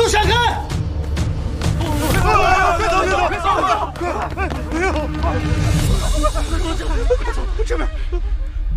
都闪开！ 别走！别走！哥，哎呦！这边。